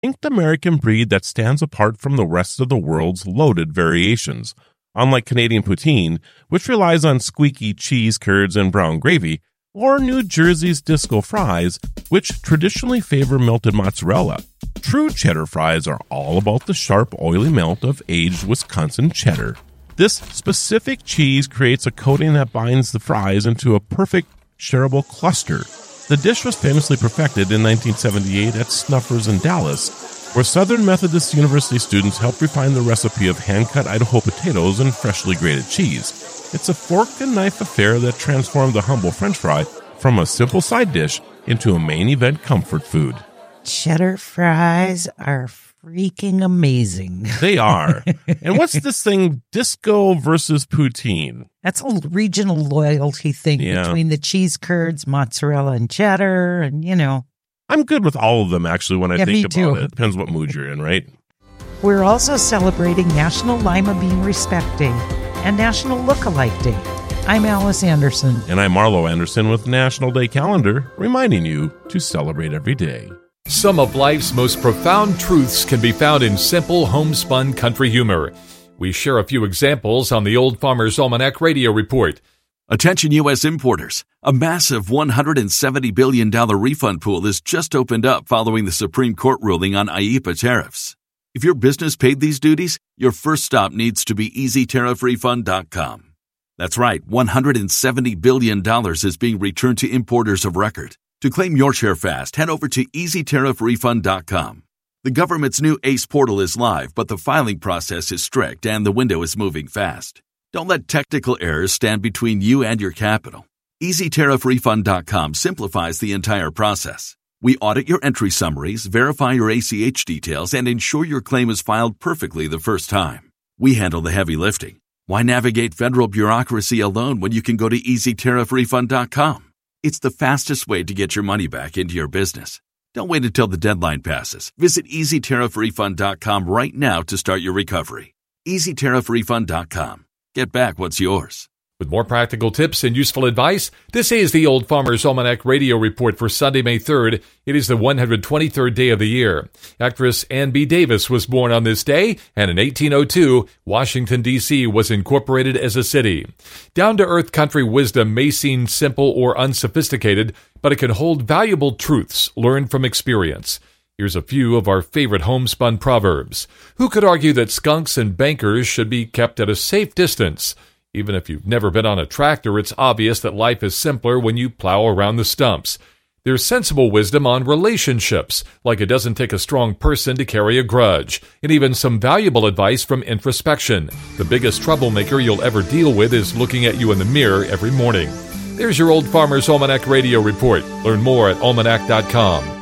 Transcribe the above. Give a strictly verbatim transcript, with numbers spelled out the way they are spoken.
distinct American breed that stands apart from the rest of the world's loaded variations. Unlike Canadian poutine, which relies on squeaky cheese curds and brown gravy, or New Jersey's disco fries, which traditionally favor melted mozzarella, true cheddar fries are all about the sharp, oily melt of aged Wisconsin cheddar. This specific cheese creates a coating that binds the fries into a perfect, shareable cluster. The dish was famously perfected in nineteen seventy-eight at Snuffers in Dallas, where Southern Methodist University students helped refine the recipe of hand-cut Idaho potatoes and freshly grated cheese. It's a fork and knife affair that transformed the humble French fry from a simple side dish into a main event comfort food. Cheddar fries are freaking amazing. They are. And what's this thing, disco versus poutine? That's a regional loyalty thing Yeah. between the cheese curds, mozzarella, and cheddar, and, you know. I'm good with all of them, actually, when I Yeah, think me about too. it. Depends what mood you're in, right? We're also celebrating National Lima Bean Respect Day and National Look-alike Day. I'm Alice Anderson. And I'm Marlo Anderson with National Day Calendar, reminding you to celebrate every day. Some of life's most profound truths can be found in simple, homespun country humor. We share a few examples on the Old Farmer's Almanac Radio Report. Attention U S importers. A massive one hundred seventy billion dollars refund pool has just opened up following the Supreme Court ruling on I E P A tariffs. If your business paid these duties, your first stop needs to be easy tariff refund dot com. That's right, one hundred seventy billion dollars is being returned to importers of record. To claim your share fast, head over to easy tariff refund dot com. The government's new ACE portal is live, but the filing process is strict and the window is moving fast. Don't let technical errors stand between you and your capital. easy tariff refund dot com simplifies the entire process. We audit your entry summaries, verify your A C H details, and ensure your claim is filed perfectly the first time. We handle the heavy lifting. Why navigate federal bureaucracy alone when you can go to easy tariff refund dot com? It's the fastest way to get your money back into your business. Don't wait until the deadline passes. Visit easy tariff refund dot com right now to start your recovery. easy tariff refund dot com. Get back what's yours. With more practical tips and useful advice, this is the Old Farmer's Almanac Radio Report for Sunday, May third. It is the one hundred twenty-third day of the year. Actress Ann B. Davis was born on this day, and in eighteen oh two, Washington, D C was incorporated as a city. Down-to-earth country wisdom may seem simple or unsophisticated, but it can hold valuable truths learned from experience. Here's a few of our favorite homespun proverbs. Who could argue that skunks and bankers should be kept at a safe distance? Even if you've never been on a tractor, it's obvious that life is simpler when you plow around the stumps. There's sensible wisdom on relationships, like it doesn't take a strong person to carry a grudge, and even some valuable advice from introspection. The biggest troublemaker you'll ever deal with is looking at you in the mirror every morning. There's your Old Farmer's Almanac Radio Report. Learn more at almanac dot com.